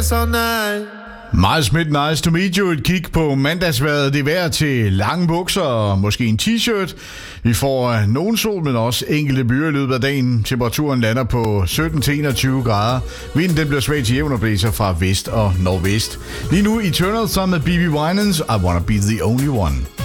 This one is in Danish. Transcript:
dance all night. Miles Nice to meet you. Et kig på mandagsvejret. Det er vejr til lange bukser og måske en t-shirt. Vi får nogen sol, men også enkelte byer i løbet af dagen. Temperaturen lander på 17-21 grader. Vinden den bliver svag til jævn og blæser fra vest og nordvest. Lige nu Eternal sammen med B.B. Winans. I Wanna Be The Only One.